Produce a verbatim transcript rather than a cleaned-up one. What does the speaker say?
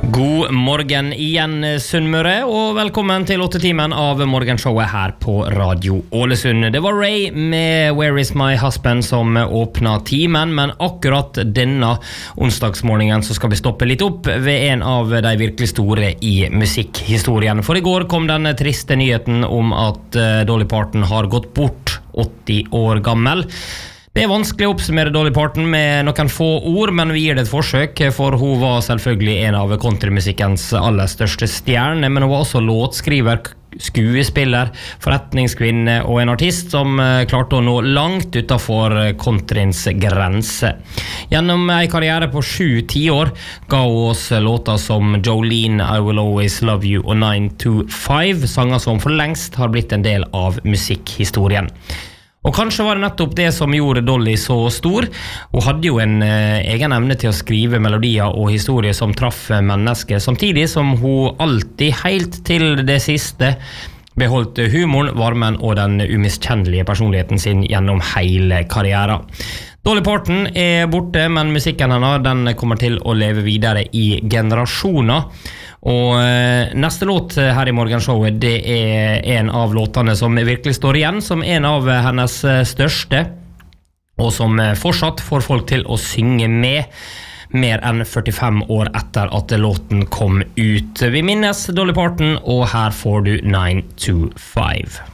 God morgen igjen, Sunnmøre, og velkommen til åttetimen av morgenshowet her på Radio Ålesund. Det var Ray med Where is my husband som åpnet timen, men akkurat denne onsdagsmorgenen så skal vi stoppe litt opp ved en av de virkelig store i musikkhistorien. For i går kom den triste nyheten om at Dolly Parton har gått bort, åtti år gammel. Det er vanskelig å oppsummere Dolly Parton med noen få ord, men vi gir det et forsøk, for hun var selvfølgelig en av countrymusikkens aller største stjerner, men hun var også låtskriver, skuespiller, forretningskvinne og en artist som klarte å nå langt utenfor countryens grense. Gjennom en karriere på sju tiår ga hun oss låter som Jolene, I Will Always Love You og nine to five, sanger som for lengst har blitt en del av musikkhistorien. Og kanskje var det nettopp det som gjorde Dolly så stor. Hun hadde jo en eh, egen evne til å skrive melodier og historier som traff mennesker, samtidig som hun alltid, helt til det siste, beholdt humoren, varmen og den umiskjennelige personligheten sin gjennom hele karrieren. Dolly Parton er borte, men musikken hennes den kommer til å leve videre i generasjoner. Og eh, neste låt her i morgenshowet, det er en av låtene som virkelig står igjen som en av hennes største, og som fortsatt får folk til å synge med mer enn førtifem år etter at låten kom ut. Vi minnes Dolly Parton, og her får du nine to five.